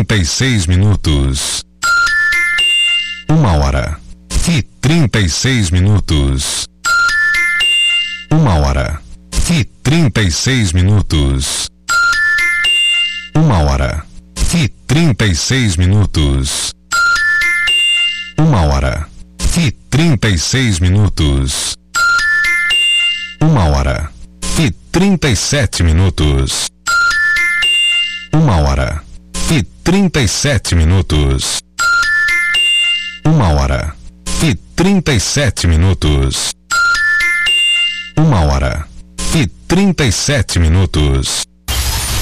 36 minutos. 1h36 minutos. 1h36 minutos. 1h36 minutos. 1h36 minutos. 1h37 minutos. 1h37 minutos. 1h37 minutos. 1h37 minutos.